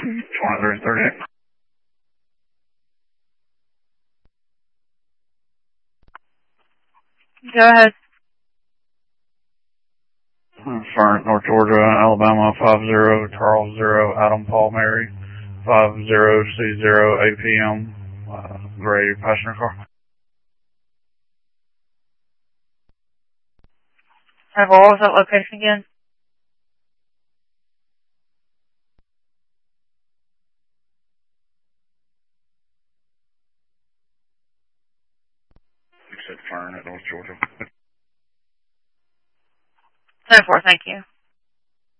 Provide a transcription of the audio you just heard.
2338. Go ahead. Fern, North Georgia, Alabama, 50 Charles 0, Adam Paul Mary, 50C0, 8 p.m. Gray passenger car. What was that location again? You said Fern at North Georgia. 10-4, thank you.